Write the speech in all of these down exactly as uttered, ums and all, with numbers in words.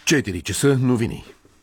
четири часа новини.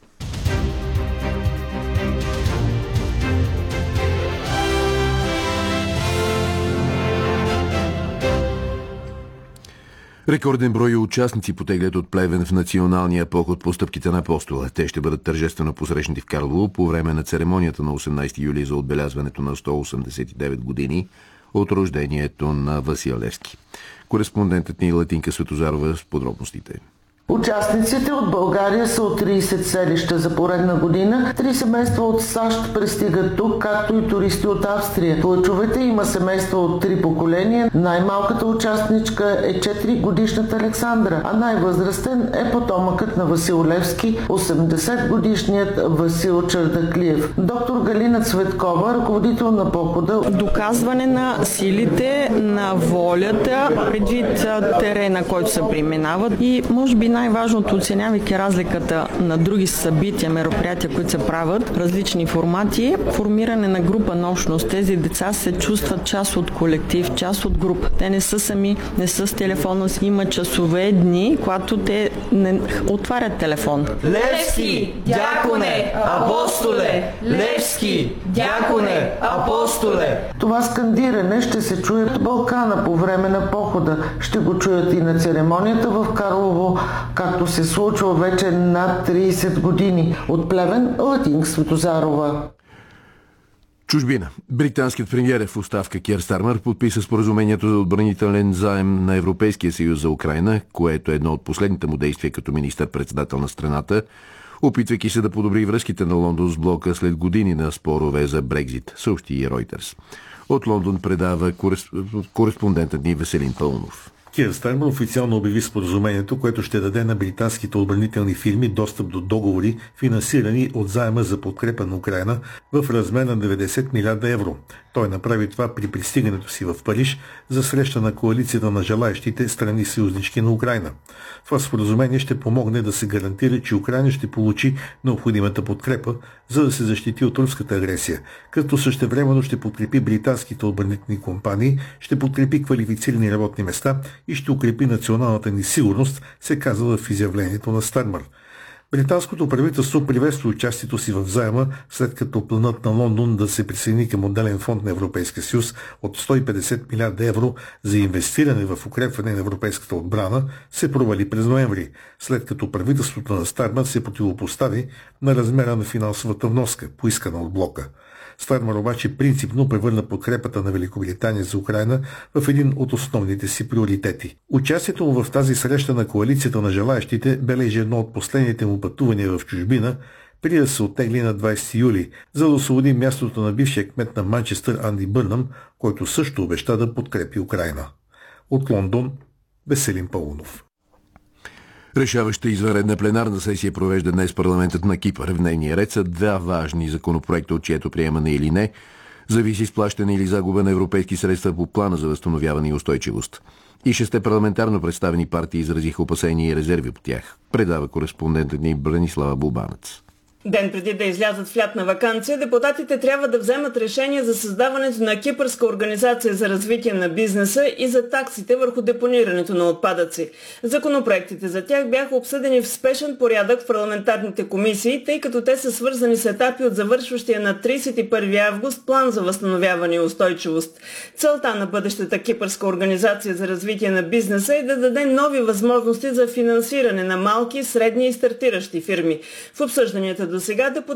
Рекорден брой участници потеглят от Плевен в националния поход по стъпките на Апостола. Те ще бъдат тържествено посрещнати в Карлово по време на церемонията на осемнадесети юли за отбелязването на сто осемдесет и девет години от рождението на Васил Левски. Кореспондентът ни Латинка Светозарова с подробностите. Участниците от България са от тридесет селища за поредна година. Три семейства от САЩ пристигат тук, както и туристи от Австрия. В лъчовете има семейства от три поколения. Най-малката участничка е четири годишната Александра, а най-възрастен е потомъкът на Васил Левски, осемдесет годишният Васил Чардаклиев. Доктор Галина Цветкова, ръководител на похода. Доказване на силите, на волята, предвид терена, който се преминават и може би най-важното, оценявайки разликата на други събития, мероприятия, които се правят, различни формати, формиране на група на общност. Тези деца се чувстват част от колектив, част от група. Те не са сами, не са с телефона си. Има часове, дни, когато те не отварят телефон. Левски, дяконе, апостоле! Левски, дяконе, апостоле! Това скандиране ще се чуе от Балкана по време на похода. Ще го чуят и на церемонията в Карлово, както се случва вече над тридесет години. От Плевен, Латинка Светозарова. Чужбина. Британският премиер в оставка Кир Стармер подписа споразумението за отбранителен заем на Европейския съюз за Украйна, което е едно от последните му действия като министър-председател на страната, опитвайки се да подобри връзките на Лондон с блока след години на спорове за Брекзит, съобщи и Ройтерс. От Лондон предава кореспондентът ни Веселин Пълнов. Кир Стармер официално обяви споразумението, което ще даде на британските отбранителни фирми достъп до договори, финансирани от заема за подкрепа на Украйна в размер на деветдесет милиарда евро. Той направи това при пристигането си в Париж за среща на коалицията на желаещите страни съюзнички на Украйна. Това споразумение ще помогне да се гарантира, че Украйна ще получи необходимата подкрепа, за да се защити от руската агресия, като същевременно ще подкрепи британските отбранителни компании, ще подкрепи квалифицирани работни места и ще укрепи националната ни сигурност, се казва в изявлението на Стармер. Британското правителство приветства участието си в заема, след като планът на Лондон да се присъедини към отделен фонд на Европейския съюз от сто и петдесет милиарда евро за инвестиране в укрепване на европейската отбрана се провали през ноември, след като правителството на Стармер се противопостави на размера на финансовата вноска, поискана от блока. Стармер обаче принципно превърна подкрепата на Великобритания за Украйна в един от основните си приоритети. Участието му в тази среща на коалицията на желаещите бележи едно от последните му пътувания в чужбина, преди да се оттегли на двадесети юли, за да освободи мястото на бившия кмет на Манчестър Анди Бърнъм, който също обеща да подкрепи Украйна. От Лондон, Веселин Пълнов. Решаваща извънредна пленарна сесия провежда днес парламентът на Кипър. В нейния ред са два важни законопроекта, от чието приемане или не зависи изплащане или загуба на европейски средства по плана за възстановяване и устойчивост. И шесте парламентарно представени партии изразиха опасения и резерви по тях. Предава кореспондентът ни Бранислава Булбанец. Ден преди да излязат в лятна ваканция, депутатите трябва да вземат решение за създаването на Кипърска организация за развитие на бизнеса и за таксите върху депонирането на отпадъци. Законопроектите за тях бяха обсъдени в спешен порядък в парламентарните комисии, тъй като те са свързани с етапи от завършващия на тридесет и първи август план за възстановяване и устойчивост. Целта на бъдещата Кипърска организация за развитие на бизнеса е да даде нови възможности за финансиране на малки, средни и стартиращи фирми. В обсъжданията до сега депутатите